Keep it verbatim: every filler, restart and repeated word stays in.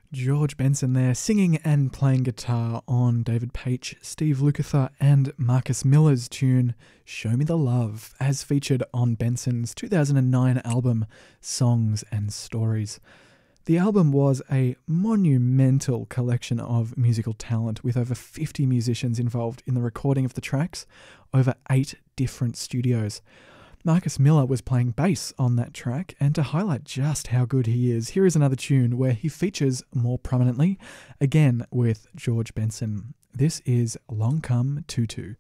George Benson there, singing and playing guitar on David Paich, Steve Lukather and Marcus Miller's tune Show Me the Love, as featured on Benson's two thousand nine album Songs and Stories. The album was a monumental collection of musical talent with over fifty musicians involved in the recording of the tracks over eight different studios. Marcus Miller was playing bass on that track, and to highlight just how good he is, here is another tune where he features more prominently, again with George Benson. This is Long Come Tutu.